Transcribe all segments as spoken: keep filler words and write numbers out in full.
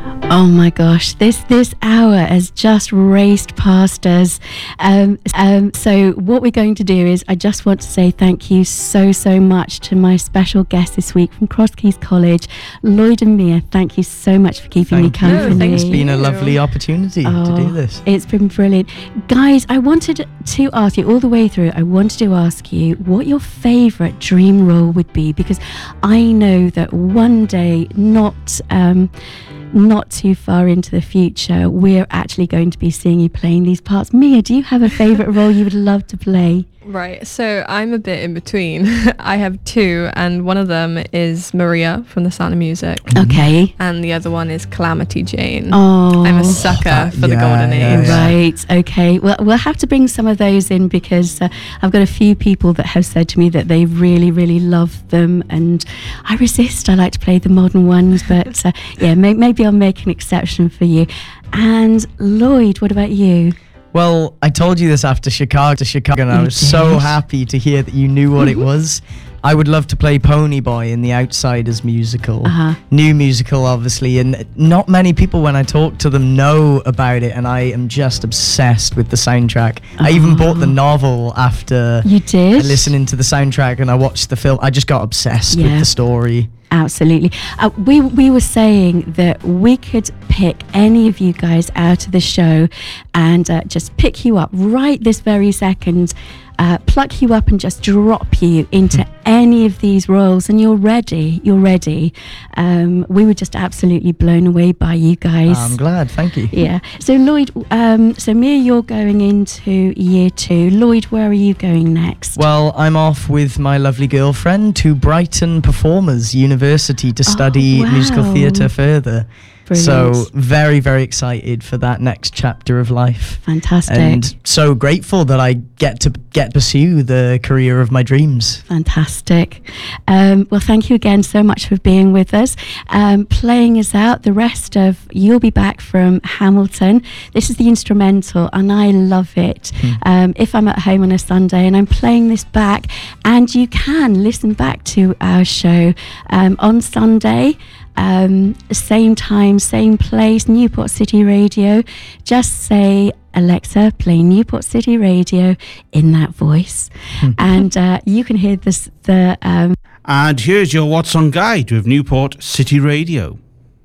Oh my gosh, this this hour has just raced past us. Um, um, so what we're going to do is I just want to say thank you so, so much to my special guest this week from Cross Keys College, Lloyd and Mia. Thank you so much for keeping thank me company. You. It's been a lovely opportunity oh, to do this. It's been brilliant. Guys, I wanted to ask you all the way through, I wanted to ask you what your favourite dream role would be, because I know that one day, not... Um, not too far into the future, we're actually going to be seeing you playing these parts. Mia, do you have a favourite role you would love to play? Right, so I'm a bit in between. I have two, and one of them is Maria from The Sound of Music. Okay. And the other one is Calamity Jane. Oh. I'm a sucker that, for yeah, the golden yeah, age. yeah. Right, okay. Well, we'll have to bring some of those in, because uh, I've got a few people that have said to me that they really, really love them, and I resist. I like to play the modern ones, but uh, yeah, may- maybe I'll make an exception for you. And Lloyd, what about you? Well, I told you this after Chicago, to Chicago, and I You was did. so happy to hear that you knew what it was. I would love to play Pony Boy in the Outsiders musical. Uh-huh. New musical, obviously, and not many people, when I talk to them, know about it, and I am just obsessed with the soundtrack. I even Oh. bought the novel after You did? listening to the soundtrack, and I watched the film. I just got obsessed Yeah. with the story. Absolutely. Uh, we we were saying that we could pick any of you guys out of the show and uh, just pick you up right this very second, uh, pluck you up and just drop you into any of these roles, and you're ready. You're ready. Um, we were just absolutely blown away by you guys. I'm glad, thank you. Yeah. So Lloyd, um, so Mia, you're going into year two. Lloyd, where are you going next? Well, I'm off with my lovely girlfriend to Brighton Performers University to study wow. musical theatre further. Brilliant. So very, very excited for that next chapter of life. Fantastic. And so grateful that I get to get pursue the career of my dreams. Fantastic. Um, well, thank you again so much for being with us. Um, playing us out, the rest of You'll Be Back from Hamilton. This is the instrumental, and I love it. Mm. Um, if I'm at home on a Sunday and I'm playing this back, and you can listen back to our show um, on Sunday. Um, same time, same place, Newport City Radio. Just say, Alexa, play Newport City Radio in that voice. and uh, you can hear this, the... Um And here's your What's On Guide with Newport City Radio.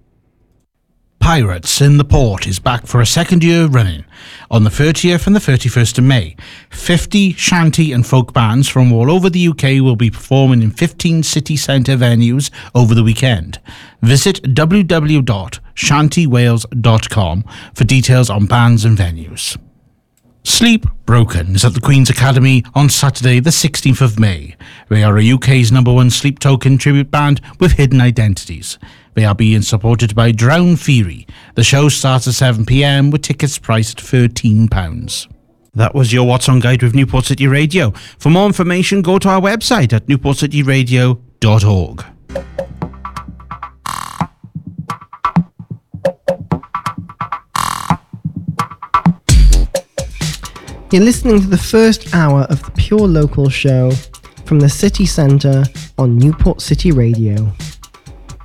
Pirates in the Port is back for a second year running on the thirtieth and the thirty-first of May. fifty shanty and folk bands from all over the U K will be performing in fifteen city centre venues over the weekend. Visit w w w dot shanty wales dot com for details on bands and venues. Sleep Broken is at the Queen's Academy on Saturday the sixteenth of May. They are a U K's number one sleep token tribute band with hidden identities. They are being supported by Drown Theory. The show starts at seven p m with tickets priced at thirteen pounds. That was your What's On Guide with Newport City Radio. For more information, go to our website at newport city radio dot org. You're listening to the first hour of the Pure Local show from the city centre on Newport City Radio.